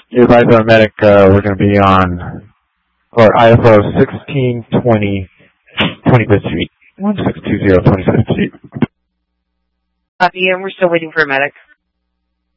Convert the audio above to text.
You're advised by a medic, we're going to be on, or IFO 1620 25th Street. 1620 25th Street. Copy, and we're still waiting for a medic.